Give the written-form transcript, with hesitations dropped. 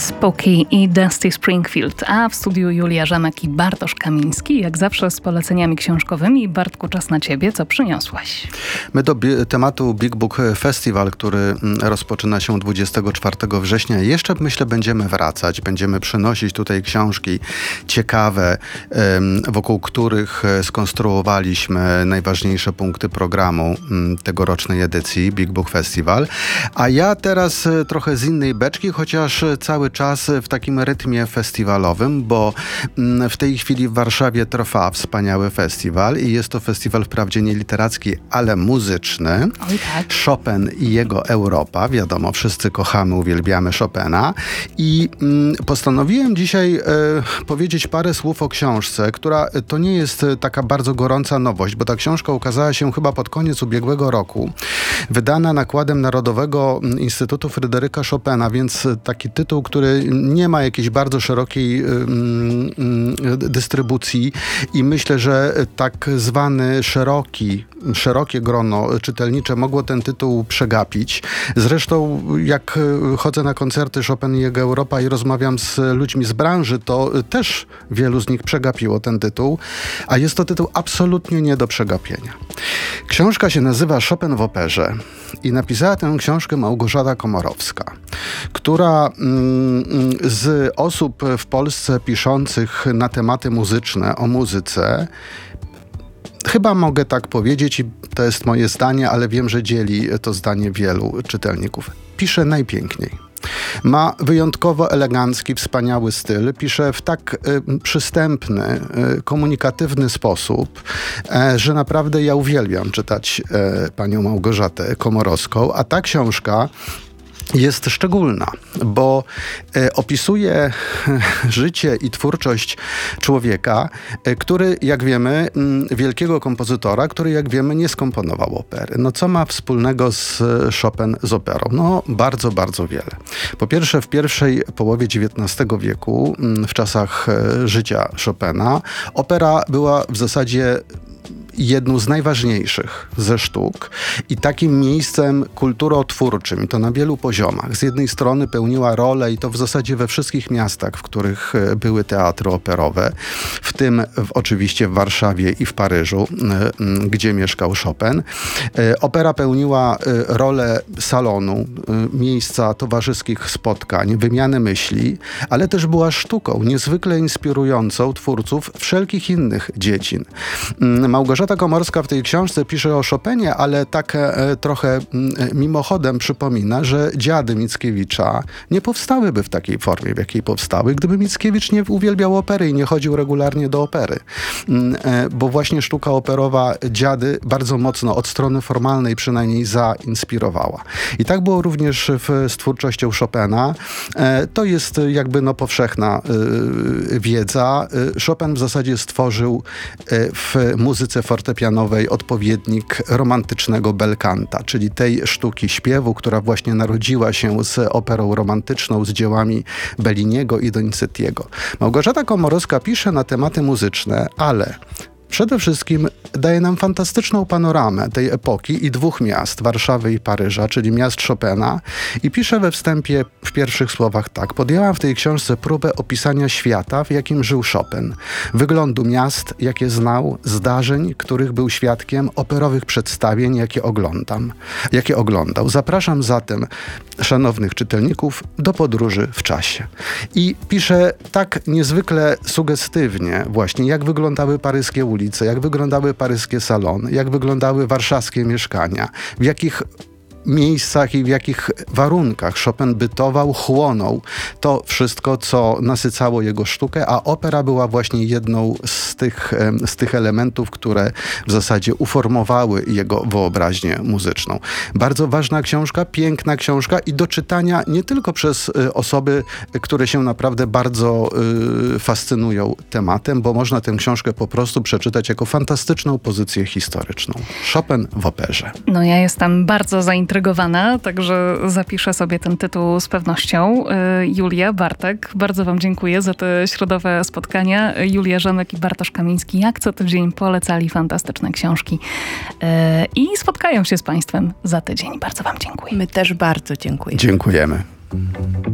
Spooky i Dusty Springfield, a w studiu Julia Żamek i Bartosz Kamiński, jak zawsze z poleceniami książkowymi. Bartku, czas na ciebie. Co przyniosłaś? My do tematu Big Book Festival, który rozpoczyna się 24 września, jeszcze myślę będziemy wracać. Będziemy przynosić tutaj książki ciekawe, wokół których skonstruowaliśmy najważniejsze punkty programu tegorocznej edycji Big Book Festival. A ja teraz trochę z innej beczki, chociaż cały czas w takim rytmie festiwalowym, bo w tej chwili w Warszawie trwa wspaniały festiwal i jest to festiwal wprawdzie nie literacki, ale muzyczny. Oj, tak. Chopin i jego Europa. Wiadomo, wszyscy kochamy, uwielbiamy Chopina. I postanowiłem dzisiaj powiedzieć parę słów o książce, która to nie jest taka bardzo gorąca nowość, bo ta książka ukazała się chyba pod koniec ubiegłego roku. Wydana nakładem Narodowego Instytutu Fryderyka Chopina, więc taki tytuł, który nie ma jakiejś bardzo szerokiej dystrybucji i myślę, że tak zwany szerokie grono czytelnicze mogło ten tytuł przegapić. Zresztą jak chodzę na koncerty Chopin i jego Europa i rozmawiam z ludźmi z branży, to też wielu z nich przegapiło ten tytuł, a jest to tytuł absolutnie nie do przegapienia. Książka się nazywa Chopin w operze i napisała tę książkę Małgorzata Komorowska, która z osób w Polsce piszących na tematy muzyczne, o muzyce, chyba mogę tak powiedzieć i to jest moje zdanie, ale wiem, że dzieli to zdanie wielu czytelników. Pisze najpiękniej. Ma wyjątkowo elegancki, wspaniały styl. Pisze w tak przystępny, komunikatywny sposób, że naprawdę ja uwielbiam czytać panią Małgorzatę Komorowską, a ta książka jest szczególna, bo opisuje życie i twórczość człowieka, który, jak wiemy, wielkiego kompozytora, który, jak wiemy, nie skomponował opery. No co ma wspólnego z Chopin z operą? No bardzo, bardzo wiele. Po pierwsze, w pierwszej połowie XIX wieku, w czasach życia Chopina, opera była w zasadzie jedną z najważniejszych ze sztuk i takim miejscem kulturotwórczym, i to na wielu poziomach. Z jednej strony pełniła rolę, i to w zasadzie we wszystkich miastach, w których były teatry operowe, w tym oczywiście w Warszawie i w Paryżu, gdzie mieszkał Chopin. Opera pełniła rolę salonu, miejsca towarzyskich spotkań, wymiany myśli, ale też była sztuką niezwykle inspirującą twórców wszelkich innych dziedzin. Małgorzata Komorowska w tej książce pisze o Chopinie, ale tak trochę mimochodem przypomina, że Dziady Mickiewicza nie powstałyby w takiej formie, w jakiej powstały, gdyby Mickiewicz nie uwielbiał opery i nie chodził regularnie do opery. Bo właśnie sztuka operowa Dziady bardzo mocno, od strony formalnej przynajmniej, zainspirowała. I tak było również z twórczością Chopina. To jest jakby powszechna wiedza. Chopin w zasadzie stworzył w muzyce fortepianowej odpowiednik romantycznego bel canta, czyli tej sztuki śpiewu, która właśnie narodziła się z operą romantyczną, z dziełami Belliniego i Donizettiego. Małgorzata Komorowska pisze na tematy muzyczne, ale przede wszystkim daje nam fantastyczną panoramę tej epoki i dwóch miast, Warszawy i Paryża, czyli miast Chopina, i pisze we wstępie w pierwszych słowach tak. Podjęłam w tej książce próbę opisania świata, w jakim żył Chopin, wyglądu miast, jakie znał, zdarzeń, których był świadkiem, operowych przedstawień, jakie oglądał. Zapraszam zatem szanownych czytelników do podróży w czasie. I pisze tak niezwykle sugestywnie właśnie, jak wyglądały paryskie ulice, jak wyglądały paryskie salony, jak wyglądały warszawskie mieszkania, w jakich miejscach i w jakich warunkach Chopin bytował, chłonął to wszystko, co nasycało jego sztukę, a opera była właśnie jedną z tych elementów, które w zasadzie uformowały jego wyobraźnię muzyczną. Bardzo ważna książka, piękna książka i do czytania nie tylko przez osoby, które się naprawdę bardzo fascynują tematem, bo można tę książkę po prostu przeczytać jako fantastyczną pozycję historyczną. Chopin w operze. No ja jestem bardzo zaintrygowana, także zapiszę sobie ten tytuł z pewnością. Julia, Bartek, bardzo wam dziękuję za te środowe spotkania. Julia Żamek i Bartosz Kamiński jak co tydzień polecali fantastyczne książki i spotkają się z państwem za tydzień. Bardzo wam dziękuję. My też bardzo dziękujemy. Dziękujemy.